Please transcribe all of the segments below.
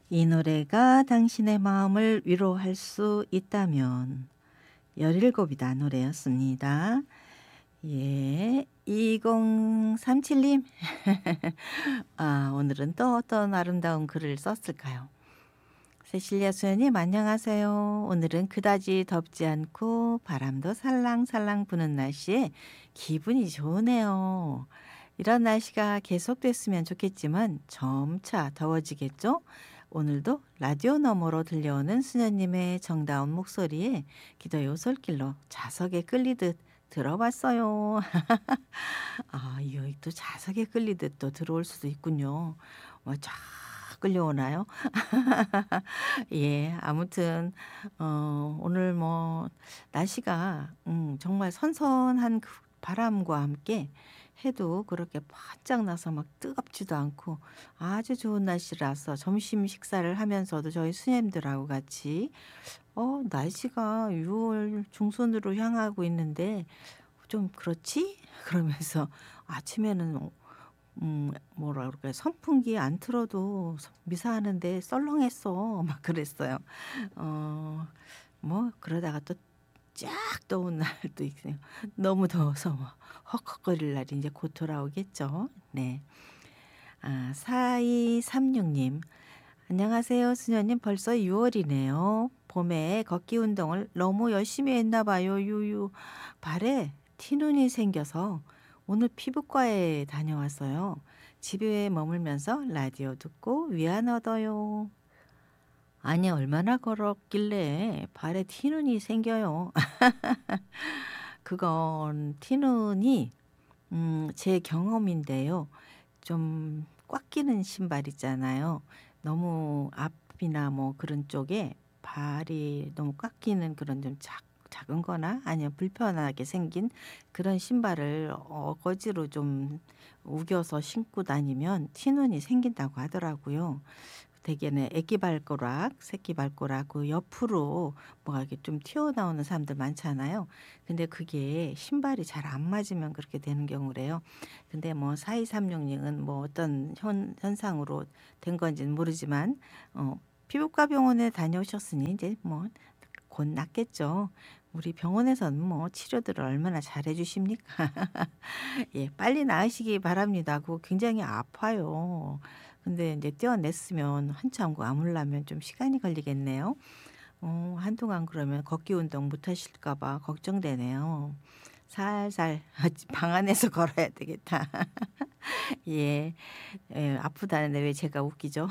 이 노래가 당신의 마음을 위로할 수 있다면 17이다 노래였습니다. 예. 2037님. 오늘은 또 어떤 아름다운 글을 썼을까요? 세실리아 수연님 안녕하세요. 오늘은 그다지 덥지 않고 바람도 살랑살랑 부는 날씨에 기분이 좋으네요. 이런 날씨가 계속됐으면 좋겠지만 점차 더워지겠죠? 오늘도 라디오 너머로 들려오는 수녀님의 정다운 목소리에 기도의 오솔길로 자석에 끌리듯 들어봤어요. 여기 또 자석에 끌리듯 또 들어올 수도 있군요. 쫙 끌려오나요? 예. 아무튼 오늘 뭐 날씨가 정말 선선한 그 바람과 함께 해도 그렇게 바짝 나서 막 뜨겁지도 않고 아주 좋은 날씨라서 점심 식사를 하면서도 저희 수녀님들하고 같이 날씨가 6월 중순으로 향하고 있는데 좀 그렇지?' 그러면서 아침에는 뭐라 그럴까요? '선풍기 안 틀어도 미사하는데 썰렁했어.' 막 그랬어요. 어 뭐 그러다가 또 쫙 더운 날도 있어요. 너무 더워서 뭐 헉헉거릴 날이 이제 곧 돌아오겠죠. 네. 4236님. 안녕하세요 수녀님. 벌써 6 월이네요. 봄에 걷기 운동을 너무 열심히 했나 봐요. 유유. 발에 티눈이 생겨서 오늘 피부과에 다녀왔어요. 집에 머물면서 라디오 듣고 위안 얻어요. 아니 얼마나 걸었길래 발에 티눈이 생겨요. 그건 티눈이 제 경험인데요. 좀 꽉 끼는 신발 있잖아요. 너무 앞이나 뭐 그런 쪽에 발이 너무 꽉 끼는 그런 좀 작은 거나 아니면 불편하게 생긴 그런 신발을 어거지로 좀 우겨서 신고 다니면 티눈이 생긴다고 하더라고요. 대개는 애기 발가락, 새끼 발가락 그 옆으로 뭐가 이렇게 좀 튀어나오는 사람들 많잖아요. 근데 그게 신발이 잘 안 맞으면 그렇게 되는 경우래요. 근데 뭐 4236님은 뭐 어떤 현상으로 된 건지는 모르지만 피부과 병원에 다녀오셨으니 이제 뭐 곧 낫겠죠. 우리 병원에서는 뭐 치료들을 얼마나 잘해 주십니까. 예. 빨리 나으시기 바랍니다. 그거 굉장히 아파요. 근데 인제 떼어냈으면 한참 그 아물려면 좀 시간이 걸리겠네요. 한동안 그러면 걷기 운동 못 하실까 봐 걱정되네요. 살살 방 안에서 걸어야 되겠다. 예. 예. 아프다는데 왜 제가 웃기죠?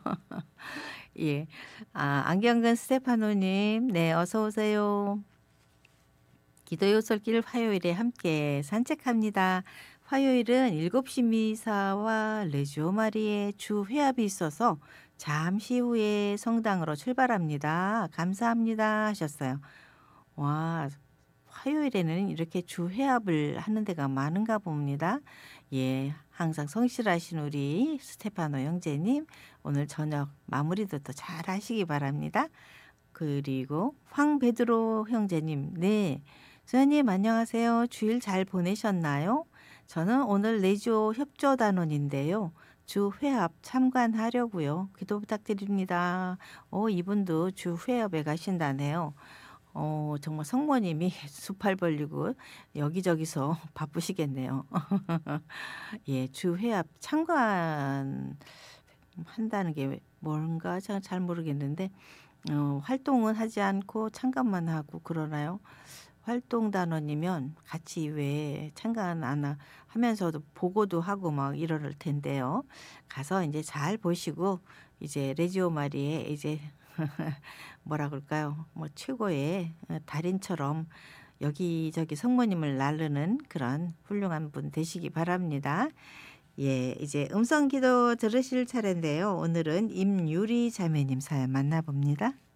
예. 안경근 스테파노 님 네 어서 오세요. 기도의 오솔길 화요일에 함께 산책합니다. 화요일은 7시 미사와 레지오 마리의 주 회합이 있어서 잠시 후에 성당으로 출발합니다. 감사합니다 하셨어요. 와 화요일에는 이렇게 주 회합을 하는 데가 많은가 봅니다. 예. 항상 성실하신 우리 스테파노 형제님 오늘 저녁 마무리도 또 잘 하시기 바랍니다. 그리고 황베드로 형제님 네. "수연님 안녕하세요. 주일 잘 보내셨나요? 저는 오늘 레지오 협조단원인데요. 주 회합 참관하려고요. 기도 부탁드립니다." 이분도 주 회합에 가신다네요. 정말 성모님이 수 팔 벌리고 여기저기서 바쁘시겠네요. 예. 주 회합 참관한다는 게 뭔가 잘 모르겠는데 활동은 하지 않고 참관만 하고 그러나요? 활동 단원이면 같이 왜 참관 안 하면서도 보고도 하고 막 이럴 텐데요. 가서 이제 잘 보시고 이제 레지오 마리의 이제 뭐라 그럴까요? 뭐 최고의 달인처럼 여기저기 성모님을 나르는 그런 훌륭한 분 되시기 바랍니다. 예. 이제 음성 기도 들으실 차례인데요. 오늘은 임유리 자매님 사연 만나 봅니다.